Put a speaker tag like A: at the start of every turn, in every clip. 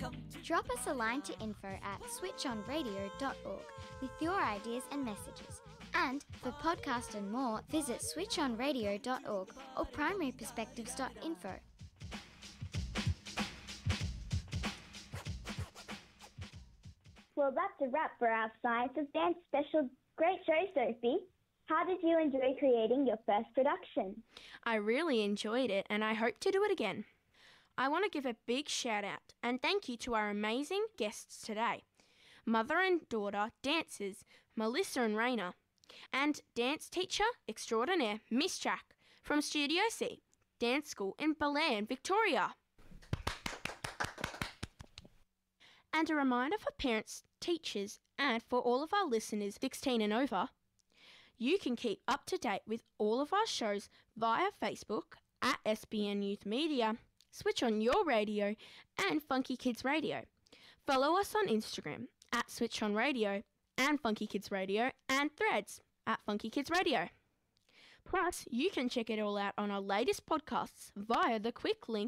A: Drop us a line to info@switchonradio.org with your ideas and messages. And for podcast and more, visit switchonradio.org or primaryperspectives.info.
B: Well, that's a wrap for our Science of Dance special. Great show, Sophie. How did you enjoy creating your first production?
C: I really enjoyed it and I hope to do it again. I want to give a big shout out and thank you to our amazing guests today. Mother and daughter dancers Melissa and Raina, and dance teacher extraordinaire Miss Jack from Studio C, Dance School in Belen, Victoria. And a reminder for parents, teachers, and for all of our listeners 16 and over, you can keep up to date with all of our shows via Facebook at SBN Youth Media, Switch On Your Radio, and Funky Kids Radio. Follow us on Instagram at Switch On Radio and Funky Kids Radio, and Threads at Funky Kids Radio. Plus, you can check it all out on our latest podcasts via the quick link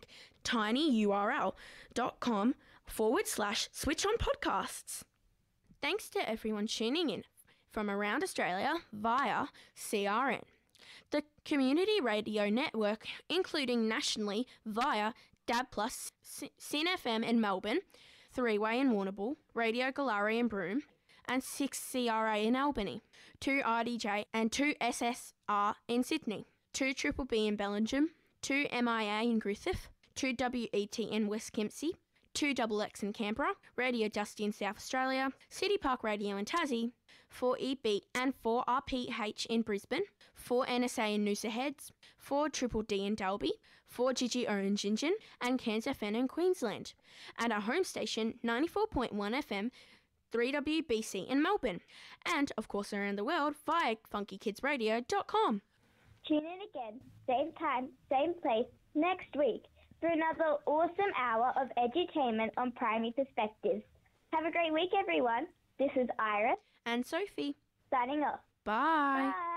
C: tinyurl.com/switchonpodcasts. Thanks to everyone tuning in from around Australia via CRN, the Community Radio Network, including nationally via DAB+, SYN FM in Melbourne, 3-Way in Warrnambool, Radio Galari in Broome, and 6CRA in Albany, 2RDJ and 2SSR in Sydney, 2BBB in Bellingham, 2MIA in Griffith, 2WET in West Kempsey, 2XX in Canberra, Radio Dusty in South Australia, City Park Radio in Tassie, 4EB and 4RPH in Brisbane, 4NSA in Noosa Heads, 4DDD in Dalby, 4GGO in Gingin, and Cairns FM in Queensland, and our home station 94.1 FM 3WBC in Melbourne, and of course around the world via funkykidsradio.com.
B: Tune in again, same time, same place, next week for another awesome hour of edutainment on Primary Perspectives. Have a great week, everyone. This is Iris
C: and Sophie
B: signing off.
C: Bye.
B: Bye.